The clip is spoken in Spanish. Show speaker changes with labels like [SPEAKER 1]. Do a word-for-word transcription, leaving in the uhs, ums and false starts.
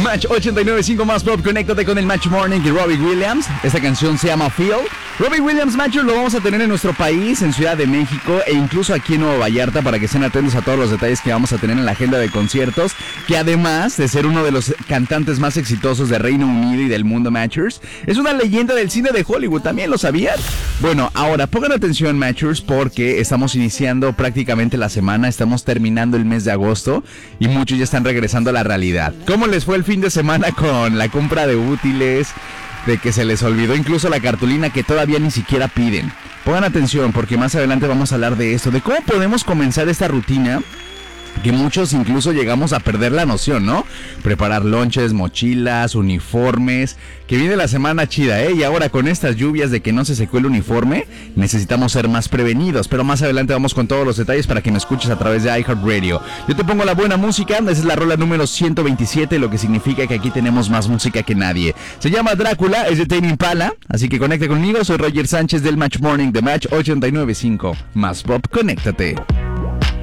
[SPEAKER 1] Match ochenta y nueve punto cinco más pop, conéctate con el Match Morning y Robbie Williams. Esta canción se llama Feel. Robbie Williams, Matcher, lo vamos a tener en nuestro país, en Ciudad de México e incluso aquí en Nueva Vallarta, para que estén atentos a todos los detalles que vamos a tener en la agenda de conciertos, que además de ser uno de los cantantes más exitosos de Reino Unido y del mundo, Matchers, es una leyenda del cine de Hollywood. ¿También lo sabían? Bueno, ahora pongan atención, Matchers, porque estamos iniciando prácticamente la semana, estamos terminando el mes de agosto y muchos ya están regresando a la realidad. ¿Cómo les fue el fin de semana con la compra de útiles? De que se les olvidó incluso la cartulina que todavía ni siquiera piden. Pongan atención porque más adelante vamos a hablar de esto, de cómo podemos comenzar esta rutina que muchos incluso llegamos a perder la noción, ¿no? Preparar lonches, mochilas, uniformes, que viene la semana chida, ¿eh? Y ahora con estas lluvias de que no se secó el uniforme, necesitamos ser más prevenidos, pero más adelante vamos con todos los detalles para que me escuches a través de iHeartRadio. Yo te pongo la buena música, esa es la rola número ciento veintisiete, lo que significa que aquí tenemos más música que nadie. Se llama Drácula, es de Tame Impala, así que conecta conmigo, soy Roger Sánchez del Match Morning de Match ochenta y nueve punto cinco. Más pop, conéctate.